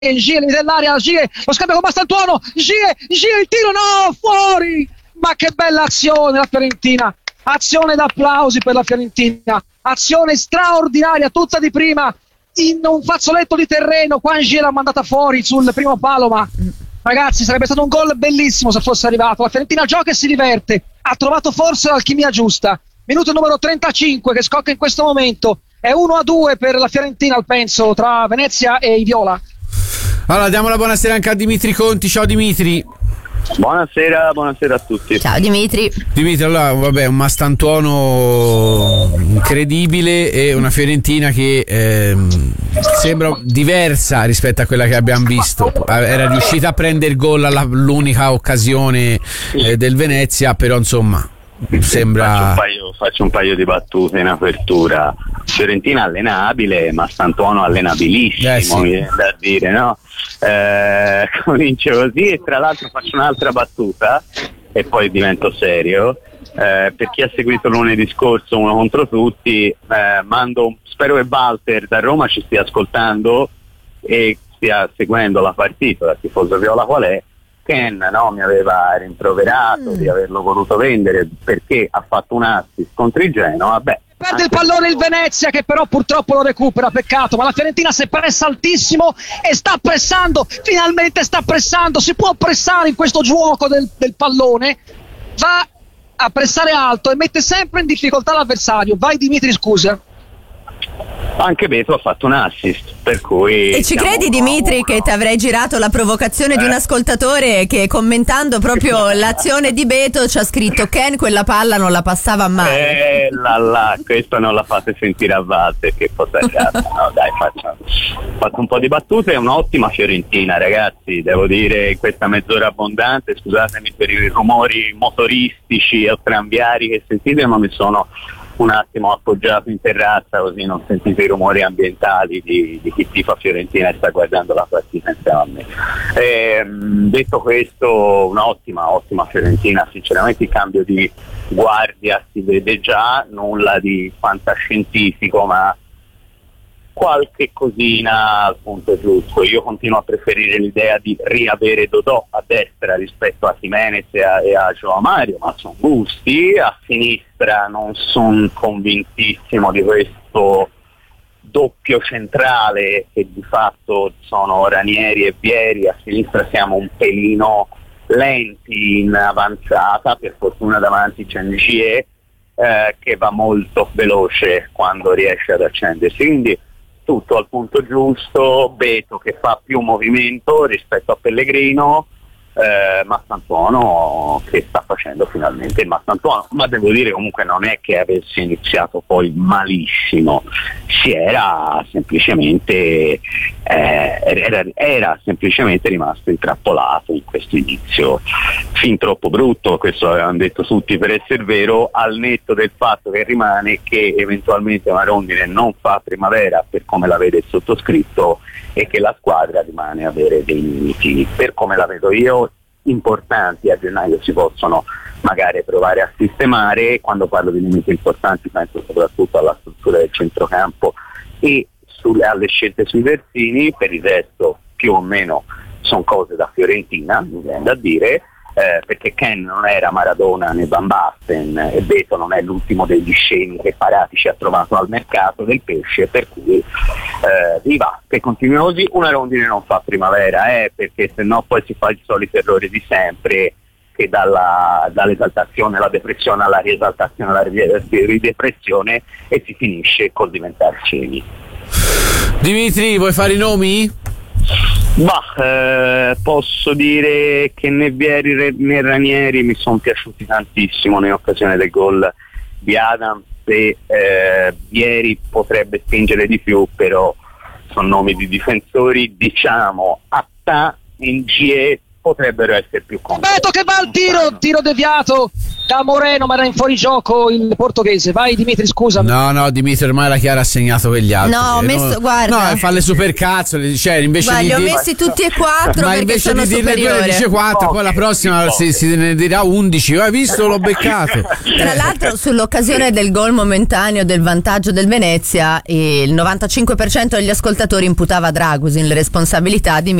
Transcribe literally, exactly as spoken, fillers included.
Gie dell'area, Gie lo scambio con Mastantuono, Gie, Gie il tiro, no, fuori. Ma che bella azione la Fiorentina, azione d'applausi per la Fiorentina, azione straordinaria, tutta di prima, in un fazzoletto di terreno. Qua Gie l'ha mandata fuori sul primo palo, ma ragazzi sarebbe stato un gol bellissimo se fosse arrivato. La Fiorentina gioca e si diverte, ha trovato forse l'alchimia giusta. Minuto numero trentacinque che scocca in questo momento, è uno a due per la Fiorentina al penso tra Venezia e i Viola. Allora diamo la buonasera anche a Dimitri Conti. Ciao Dimitri. Buonasera, buonasera a tutti. Ciao Dimitri. Dimitri, allora vabbè, un Mastantuono incredibile e una Fiorentina che ehm, sembra diversa rispetto a quella che abbiamo visto. Era riuscita a prendere gol all'unica occasione eh, del Venezia, però insomma sembra. Faccio un, paio, faccio un paio di battute in apertura. Fiorentina allenabile, Mastantuono allenabilissimo, eh sì. mi viene da dire, no? Eh, comincio così e tra l'altro faccio un'altra battuta e poi divento serio. Eh, per chi ha seguito lunedì scorso Uno contro tutti, eh, mando, spero che Walter da Roma ci stia ascoltando e stia seguendo la partita, da tifoso viola qual è. Ken no, mi aveva rimproverato mm. di averlo voluto vendere perché ha fatto un assist contro il Genoa. Vabbè, perde il pallone il Venezia che però purtroppo lo recupera, peccato, ma la Fiorentina si pressa altissimo e sta pressando, finalmente sta pressando, si può pressare in questo gioco del, del pallone, va a pressare alto e mette sempre in difficoltà l'avversario. Vai Dimitri, scusa. Anche Beto ha fatto un assist, per cui e ci credi Dimitri uno. Che ti avrei girato la provocazione eh. di un ascoltatore che commentando proprio l'azione di Beto ci ha scritto: Ken quella palla non la passava mai. Eh là là, questo non la fate sentire a Walter che cosa accade. No dai, faccio, faccio un po' di battute. È un'ottima Fiorentina, ragazzi, devo dire, in questa mezz'ora abbondante, scusatemi per i rumori motoristici o tranviari che sentite, ma mi sono un attimo appoggiato in terrazza così non sentite i rumori ambientali di, di chi tifa Fiorentina e sta guardando la partita insieme a me. E, detto questo, un'ottima ottima Fiorentina, sinceramente il cambio di guardia si vede già, nulla di fantascientifico ma qualche cosina al punto giusto. Io continuo a preferire l'idea di riavere Dodò a destra rispetto a Jimenez e a, e a Joao Mario, ma sono gusti. A sinistra non sono convintissimo di questo doppio centrale che di fatto sono Ranieri e Vieri. A sinistra siamo un pelino lenti in avanzata, per fortuna davanti c'è Ngie eh, che va molto veloce quando riesce ad accendersi, quindi tutto al punto giusto. Beto che fa più movimento rispetto a Pellegrino, eh, Mastantuono che sta facendo finalmente il Mastantuono, ma devo dire comunque non è che avesse iniziato poi malissimo, si era semplicemente eh, era, era semplicemente rimasto intrappolato in questo inizio fin troppo brutto. Questo avevano detto tutti per essere vero, al netto del fatto che rimane che eventualmente una rondine non fa primavera per come la vede il sottoscritto e che la squadra rimane a avere dei limiti, per come la vedo io, importanti. A gennaio si possono magari provare a sistemare. Quando parlo di limiti importanti penso soprattutto alla struttura del centrocampo e sulle, alle scelte sui terzini. Per il resto più o meno sono cose da Fiorentina, mi viene da dire, eh, perché Ken non era Maradona né Van Basten e Beto non è l'ultimo degli scemi che Parati ci ha trovato al mercato del pesce, per cui eh, viva, che continui così. Una rondine non fa primavera, eh, perché se no poi si fa il solito errore di sempre, che dalla, dall'esaltazione alla depressione alla riesaltazione alla ridepressione e si finisce col diventare scemi. Dimitri, vuoi fare i nomi? Bah, eh, posso dire che né Vieri né Ranieri mi sono piaciuti tantissimo in occasione del gol di Adams e eh, Vieri potrebbe spingere di più, però sono nomi di difensori, diciamo Atta, Ngie potrebbero essere più convinti. Beto che va al tiro, tiro deviato da Moreno, ma era in fuorigioco il portoghese. Vai Dimitri, scusa. No, no, Dimitri ormai la Chiara ha segnato quegli altri. No, ho Eh, messo, no, guarda. No, fa le supercazzole, cioè invece Guarda, di li ho dire- messi tutti e quattro ma perché invece sono di dirne due ne superiore. dice quattro, poi la prossima si, si ne dirà undici. Hai visto, l'ho beccato. Tra l'altro, sull'occasione del gol momentaneo del vantaggio del Venezia, il novantacinque per cento degli ascoltatori imputava a Dragusin le responsabilità di